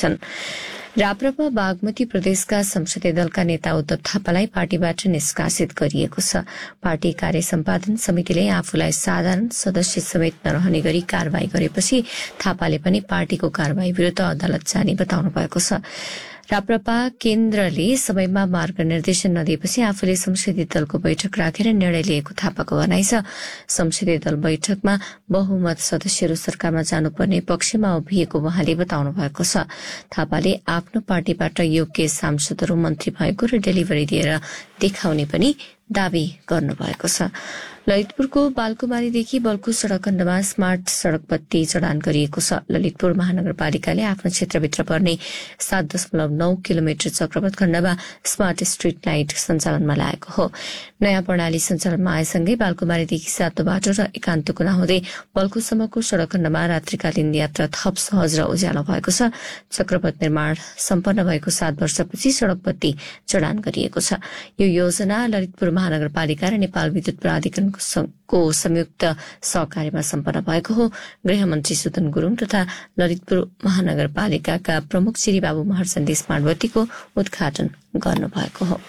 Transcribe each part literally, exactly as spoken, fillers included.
छन्। राप्रपा बागमती प्रदेशका संसदीय दलका नेता उद्धव थापालाई पार्टीबाट निष्कासित गरिएको छ। पार्टी कार्य सम्पादन समितिले आफूलाई साधारण सदस्य समेत नरहने गरी कारवाही गरेपछि थापाले पनि पार्टीको कारवाही विरूद्ध अदालत जाने बताउनु भएको छ। राप्रपा केन्द्रले समयमा मार्ग निर्देशन नदिएपछि आफूले संसदीय दलको बैठक राखेर निर्णय लिएको थापाको भनाइ छ। संसदीय दल बैठकमा बहुमत सदस्यहरू सरकारमा जानुपर्ने पक्षमा उभिएको वहाँले बताउनु भएको छ। थापाले आफ्नो पार्टीबाट योग्य सांसदहरू मन्त्री भएको र डेलिभरी दिएर देखाउने पनि दावी गर्नुभएको छ। ललितपुरको बालकुमारीदेखि बल्कु सड़क खण्डमा स्मार्ट सड़क बत्ती जडान गरिएको छ। ललितपुर महानगरपालिकाले आफ्नो क्षेत्रभित्र पर्ने सात दशमलव नौ किलोमिटर चक्रपथ खण्डमा स्मार्ट स्ट्रीट लाइट सञ्चालनमा ल्याएको हो। नयाँ प्रणाली सञ्चालनमा आएसँगै बालकुमारीदेखि सातो बाटो र एकान्तकुना हुँदै बल्कुसम्मको सड़क खण्डमा रात्रिकालीन यात्रा थप सहज र उज्यालो भएको छ। चक्रपथ निर्माण सम्पन्न भएको सात वर्षपछि सड़क बत्ती जडान गरिएको छ। यो योजना ललितपुर महानगरपालिका र नेपाल विद्युत प्राधिकरण को संयुक्त सहकार्यमा सम्पन्न भएको हो। गृहमन्त्री सुदन गुरूङ तथा ललितपुर महानगरपालिकाका प्रमुख श्री बाबु महर्जनले स्मार्ट बत्तीको उद्घाटन गर्नुभएको हो।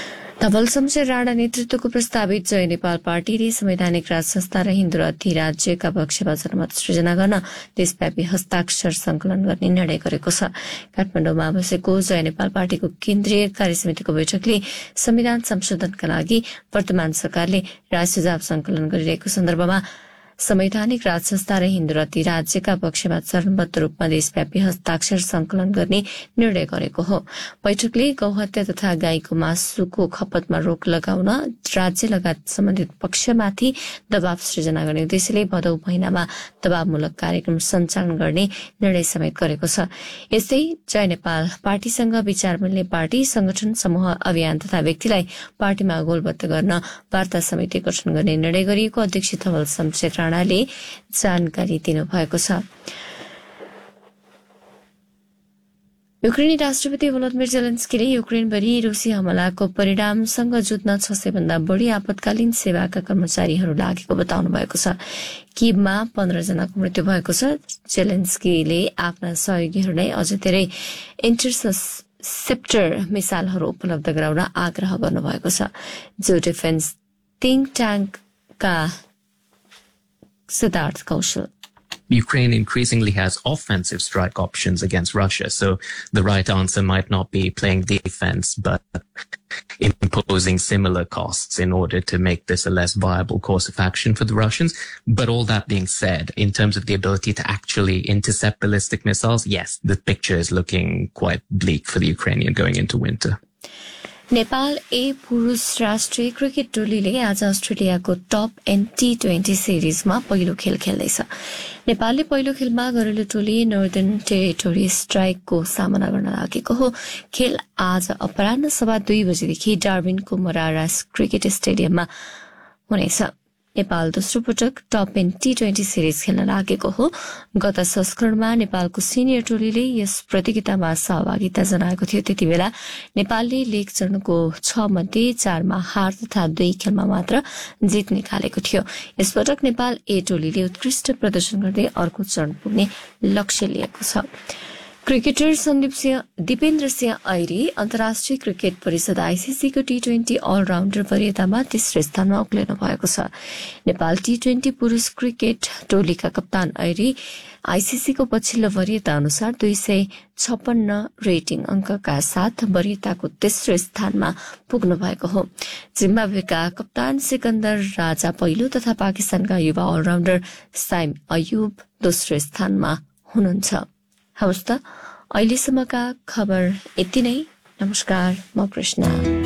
धवल शमशेर राणा नेतृत्वको प्रस्तावित जय नेपाल पार्टीले संवैधानिक राज संस्था र हिन्दू अधिराज्यका पक्षमा जनमत सृजना गर्न देशव्यापी हस्ताक्षर संकलन गर्ने निर्णय गरेको छ। काठमाडौँमा बसेको जय नेपाल पार्टीको केन्द्रीय कार्यसमितिको बैठकले संविधान संशोधनका लागि वर्तमान सरकारले राय सुझाव संकलन गरिरहेको सन्दर्भमा संवैधानिक राज संस्था र हिन्दू अधिराज्यका पक्षमा चरणबद्ध रूपमा देशव्यापी हस्ताक्षर संकलन गर्ने निर्णय गरेको हो। बैठकले गौहत्या तथा गाईको मासुको खपतमा रोक लगाउन राज्य लगायत सम्बन्धित पक्षमाथि दबाव सृजना गर्ने उद्देश्यले भदौ महिनामा दबावमूलक कार्यक्रम सञ्चालन गर्ने निर्णय समेत गरेको छ। यस्तै जय नेपाल पार्टीसँग विचार मिल्ने पार्टी संगठन समूह अभियान तथा व्यक्तिलाई पार्टीमा गोलबद्ध गर्न वार्ता समिति गठन गर्ने निर्णय गरिएको अध्यक्ष धवल शमशेर राणाले जानकारी दिनुभएको छ। युक्रेनी राष्ट्रपति भोलोदिमिर जेलेन्स्कीले युक्रेनभरि रूसी हमलाको परिणामसँग जुझ्न छ सय भन्दा बढ़ी आपतकालीन सेवाका कर्मचारीहरू लागेको बताउनु भएको छ। किबमा पन्ध्र जनाको मृत्यु भएको छ। जेलेन्स्कीले आफ्ना सहयोगीहरूलाई अझ धेरै इन्टरसेप्टर मिसाइलहरू उपलब्ध गराउन आग्रह गर्नुभएको छ। जो डिफेन्स थिंक ट्याङ्कका सिद्धार्थ कौशल Ukraine increasingly has offensive strike options against Russia, so the right answer might not be playing defense, but imposing similar costs in order to make this a less viable course of action for the Russians. But all that being said, in terms of the ability to actually intercept ballistic missiles, yes, the picture is looking quite bleak for the Ukrainian going into winter. Nepal ए पुरुष राष्ट्रिय cricket टोलीले आज अस्ट्रेलियाको top and T twenty सिरिजमा पहिलो खेल खेल्दैछ। नेपालले पहिलो खेलमा घरेलु टोली नर्दर्न टेरिटोरी स्ट्राइकको सामना गर्न लागेको हो। खेल आज अपराह्न सवा दुई बजेदेखि डार्विनको मरारास क्रिकेट स्टेडियममा हुनेछ। नेपाल दोस्रो पटक top and T twenty series खेल्न लागेको हो। गत संस्करणमा नेपालको सिनियर टोलीले यस प्रतियोगितामा सहभागिता जनाएको थियो। त्यति बेला नेपालले लीग चरणको छ मध्ये चारमा हार तथा दुई खेलमा मात्र जित निकालेको थियो। यसपटक नेपाल ए टोलीले उत्कृष्ट प्रदर्शन गर्दै अर्को चरण पुग्ने लक्ष्य लिएको छ। क्रिकेटर सन्दीप सिंह दिपेन्द्र सिंह ऐरी अन्तर्राष्ट्रिय क्रिकेट परिषद आईसीसीको टी ट्वेन्टी अलराउण्डर वरियतामा तेस्रो स्थानमा उक्लिनु भएको छ। नेपाल टी ट्वेन्टी पुरूष क्रिकेट टोलीका कप्तान ऐरी आईसीसीको पछिल्लो वरियता अनुसार दुई सय छप्पन्न रेटिङ अंकका साथ वरियताको तेस्रो स्थानमा पुग्नु भएको हो। जिम्बाब्वेका कप्तान सिकन्दर राजा पहिलो तथा पाकिस्तानका युवा अलराउण्डर साइम अयुब दोस्रो स्थानमा हुनुहुन्छ। हवस् त, अहिलेसम्मका खबर यति नै। नमस्कार, म कृष्ण।